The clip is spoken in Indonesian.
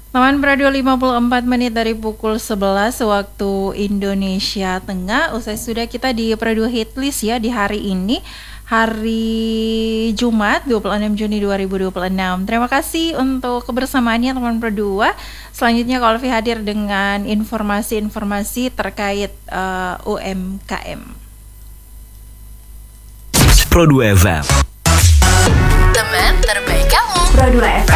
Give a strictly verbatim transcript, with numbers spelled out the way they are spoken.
Teman Radio lima puluh empat menit dari pukul sebelas waktu Indonesia Tengah. Usai sudah kita di Radio Hitlist ya di hari ini, hari Jumat dua puluh enam Juni dua ribu dua puluh enam. Terima kasih untuk kebersamaannya teman Pro dua. Selanjutnya Kolvi hadir dengan informasi-informasi terkait uh, U M K M. Pro dua F M, teman terbaik kamu. Pro dua F M